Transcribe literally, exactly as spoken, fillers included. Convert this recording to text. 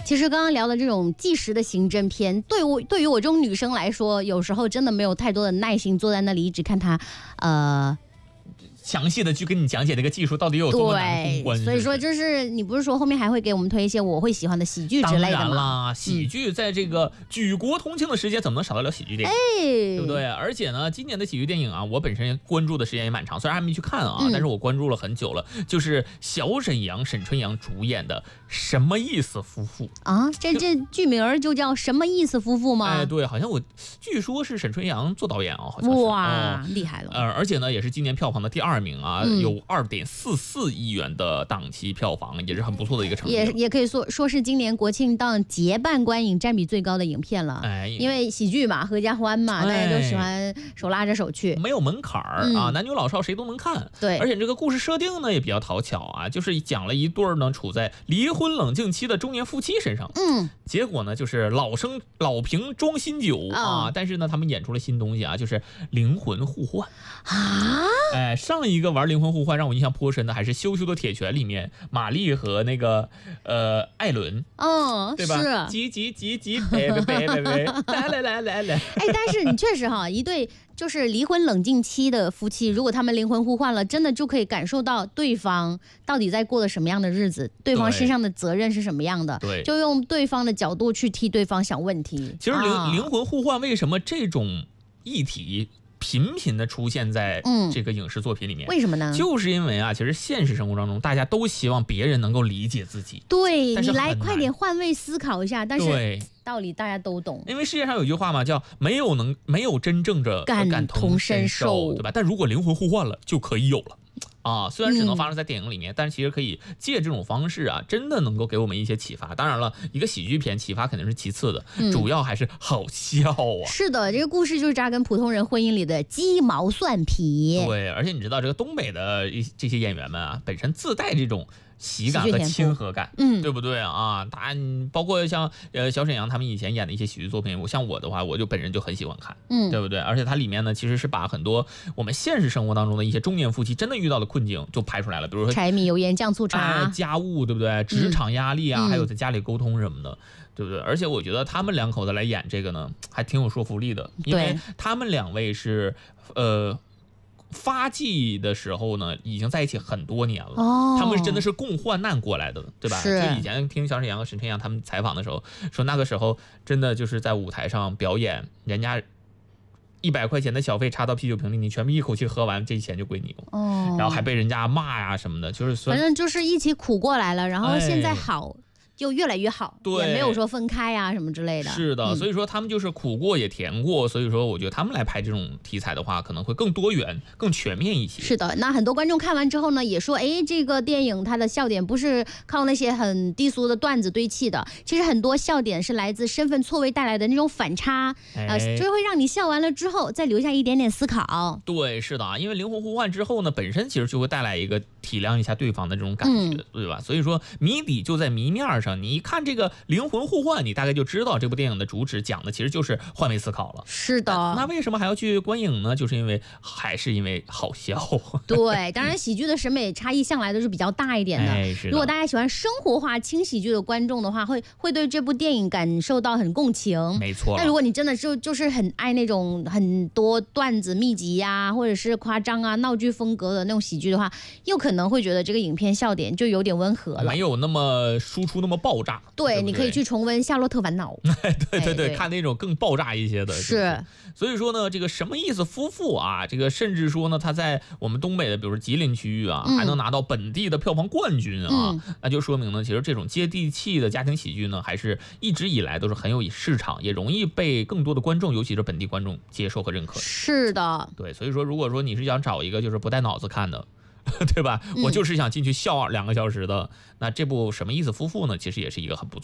其实刚刚聊的这种纪实的刑侦片，对我对于我这种女生来说，有时候真的没有太多的耐心坐在那里一直看它，呃。 详细的去跟你讲解这个技术到底有多么难攻关， 所以说就是你不是说后面还会给我们推一些我会喜欢的喜剧之类的吗？ 当然啦，喜剧在这个举国同庆的时间，怎么能少得了喜剧电影？ 哎， 对不对？而且呢，今年的喜剧电影啊，我本身关注的时间也蛮长，虽然还没去看啊，嗯、但是我关注了很久了。就是小沈阳、沈春阳主演的《什么意思夫妇》 啊，这这剧名就叫《什么意思夫妇》吗？ 哎，对，好像我据说是沈春阳做导演啊，好像是哇，厉、哦、害了。 呃，而且呢，也是今年票房的第二名啊，嗯、有二点四四亿元的档期票房，也是很不错的一个成绩。 也也可以说说是今年国庆档结伴观影占比最高的影片了。哎，因为喜剧嘛，合家欢嘛，哎、大家都喜欢手拉着手去， 没有门槛儿、嗯、啊，男女老少谁都能看。 对， 而且这个故事设定呢也比较讨巧啊，就是讲了一对儿呢处在离婚冷静期的中年夫妻身上。嗯，结果呢就是老生老瓶装新酒、哦、啊，但是呢他们演出了新东西啊，就是灵魂互换啊。哎，上一个玩灵魂互换让我印象颇深的还是《羞羞的铁拳》里面玛丽和那个呃艾伦， 嗯， 对吧？ 是急急急急，别别别别别，来来来来来。 哎，但是你确实哈，一对就是离婚冷静期的夫妻，如果他们灵魂互换了，真的就可以感受到对方到底在过的什么样的日子，对方身上的责任是什么样的， 对， 就用对方的角度去替对方想问题。 其实灵、 啊、 灵魂互换为什么这种议题频频的出现在这个影视作品里面、 嗯、为什么呢？ 就是因为啊，其实现实生活当中大家都希望别人能够理解自己。 对，你来快点换位思考一下，但是道理大家都懂。 因为世界上有句话嘛，叫没有能没有真正的感同身受，对吧？但如果灵魂互换了，就可以有了。啊，虽然只能发生在电影里面、嗯，但是其实可以借这种方式啊，真的能够给我们一些启发。当然了，一个喜剧片启发肯定是其次的、嗯，主要还是好笑啊。 是的，这个故事就是扎根普通人婚姻里的鸡毛蒜皮。 对，而且你知道这个东北的这些演员们啊，本身自带这种喜感和亲和感，嗯，对不对啊？他包括像呃小沈阳他们以前演的一些喜剧作品，我像我的话，我就本人就很喜欢看，嗯，对不对？而且它里面呢，其实是把很多我们现实生活当中的一些中年夫妻真的遇到的困境就拍出来了，比如说柴米油盐酱醋茶、 呃、家务，对不对？职场压力啊、嗯，还有在家里沟通什么的。对不对？而且我觉得他们两口子来演这个呢，还挺有说服力的，因为他们两位是呃。发迹的时候呢，已经在一起很多年了。哦，他们真的是共患难过来的，对吧？ 是。 就以前听小沈阳和沈春阳他们采访的时候，说那个时候真的就是在舞台上表演，人家一百块钱的小费插到啤酒瓶里，你全部一口气喝完，这钱就归你了。哦。然后还被人家骂呀什么的，就是反正就是一起苦过来了，然后现在好。哎，就越来越好，也没有说分开啊什么之类的。 是的、嗯，所以说他们就是苦过也甜过，所以说我觉得他们来拍这种题材的话，可能会更多元、更全面一些。 是的，那很多观众看完之后呢，也说，哎，这个电影它的笑点不是靠那些很低俗的段子堆砌的，其实很多笑点是来自身份错位带来的那种反差，哎、呃，就会让你笑完了之后再留下一点点思考。 对，是的，因为灵魂互换之后呢，本身其实就会带来一个体谅一下对方的这种感觉，嗯、对吧？所以说谜底就在谜面上，你一看这个灵魂互换，你大概就知道这部电影的主旨讲的其实就是换位思考了。 是的， 那, 那为什么还要去观影呢？就是因为还是因为好笑。 对，当然喜剧的审美差异向来都是比较大一点的。 哎、是的， 如果大家喜欢生活化轻喜剧的观众的话，会会对这部电影感受到很共情。 没错。 那如果你真的就就是很爱那种很多段子密集呀、啊，或者是夸张啊、闹剧风格的那种喜剧的话，又可能会觉得这个影片笑点就有点温和了， 没有那么输出那么爆炸。 对， 对对， 你可以去重温《夏洛特烦恼》。 对对对， 哎、对， 看那种更爆炸一些的。 是， 是是所以说呢，这个什么意思夫妇啊，这个甚至说呢，他在我们东北的，比如说吉林区域啊、嗯，还能拿到本地的票房冠军啊、嗯，那就说明呢，其实这种接地气的家庭喜剧呢，还是一直以来都是很有市场，也容易被更多的观众，尤其是本地观众接受和认可。 是的， 对，所以说如果说你是想找一个就是不带脑子看的。对吧？我就是想进去笑两个小时的，那这部什么意思夫妇呢？其实也是一个很不错。